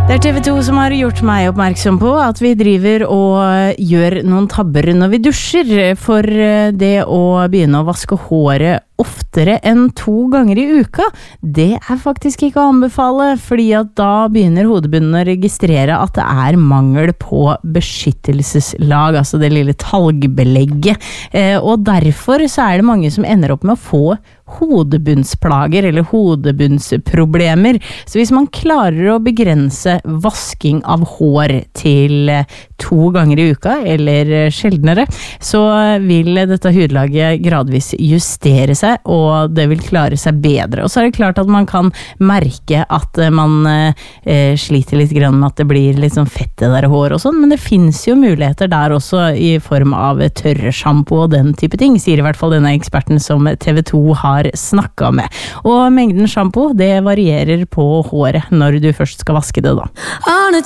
Det TV 2 som har gjort meg oppmerksom på at vi driver og gjør noen tabber når vi dusjer, for det å begynne å vaske håret oftere enn 2 ganger i uka, det faktisk ikke å anbefale, fordi at da begynner hodebunnen å registrere at det mangel på beskyttelseslag, altså det lille talgbelegget, og derfor så det mange som ender opp med å få hodebunnsplager eller hodebunnsproblemer. Så hvis man klarer å begrense vasking av hår til 2 ganger i uka, eller sjeldnere, så vil dette hudlaget gradvis justere seg, og det vil klare seg bedre. Og så det klart at man kan merke at man sliter litt grann med at det blir litt sånn fette der hår og sånn, men det finnes jo muligheter der også i form av tørre shampoo og den type ting, sier i hvert fall denne eksperten som TV 2 har snakket med. Og mengden shampoo, det varierer på håret når du først skal vaske det da.